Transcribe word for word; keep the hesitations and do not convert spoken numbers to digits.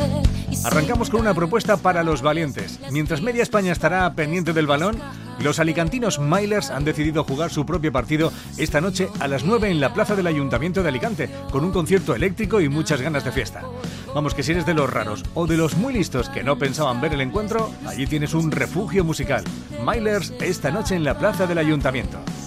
Arrancamos con una propuesta para los valientes. Mientras media España estará pendiente del balón, los alicantinos Milers han decidido jugar su propio partido esta noche a las nueve en la plaza del Ayuntamiento de Alicante, con un concierto eléctrico y muchas ganas de fiesta. Vamos, que si eres de los raros o de los muy listos que no pensaban ver el encuentro, allí tienes un refugio musical. Milers esta noche en la plaza del Ayuntamiento.